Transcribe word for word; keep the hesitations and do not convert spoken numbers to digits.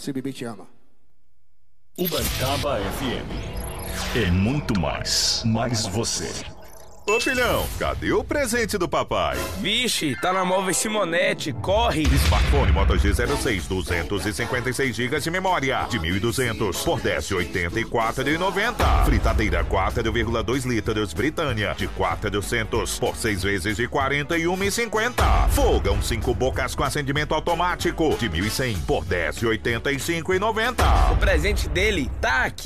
C B B te ama. Ubantaba F M é muito mais, mais você. Ô filhão, cadê o presente do papai? Vixe, tá na Móveis Simonetti, corre! Smartphone Moto G zero seis, duzentos e cinquenta e seis gigas de memória, de mil e duzentos por dez reais e oitenta e quatro centavos e noventa. Fritadeira quatro vírgula dois litros Britânia, de quatrocentos por seis vezes de quarenta e um reais e cinquenta centavos. Fogão cinco bocas com acendimento automático, de mil e cem por dez reais e oitenta e cinco centavos e noventa. O presente dele tá aqui.